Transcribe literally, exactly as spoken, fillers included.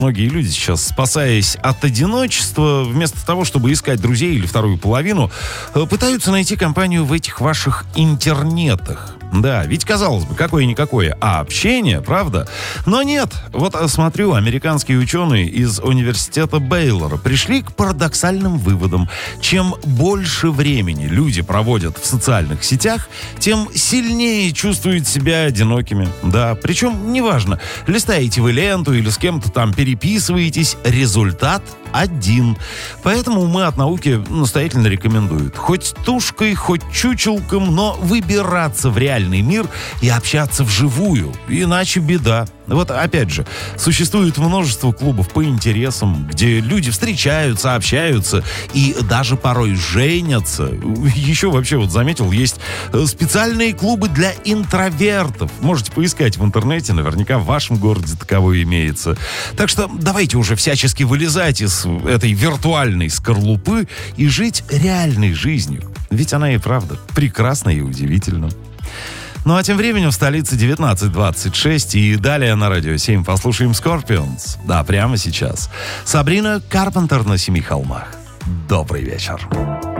Многие люди сейчас, спасаясь от одиночества, вместо того, чтобы искать друзей или вторую половину, пытаются найти компанию в этих ваших интернетах. Да, ведь, казалось бы, какое-никакое, а общение, правда? Но нет. Вот смотрю, американские ученые из университета Бейлора пришли к парадоксальным выводам. Чем больше времени люди проводят в социальных сетях, тем сильнее чувствуют себя одинокими. Да, причем, неважно, листаете вы ленту или с кем-то там переписываетесь, результат один. Поэтому мы от науки настоятельно рекомендуют. Хоть тушкой, хоть чучелком, но выбираться в реальный мир и общаться вживую. Иначе беда. Вот опять же, существует множество клубов по интересам, где люди встречаются, общаются и даже порой женятся. Еще вообще вот заметил, есть специальные клубы для интровертов. Можете поискать в интернете, наверняка в вашем городе таковой имеется. Так что давайте уже всячески вылезать из этой виртуальной скорлупы и жить реальной жизнью. Ведь она и правда прекрасна и удивительна. Ну а тем временем в столице девятнадцать двадцать шесть, и далее на Радио семь послушаем Scorpions. Да, прямо сейчас. Сабрина Карпентер на Семи холмах. Добрый вечер.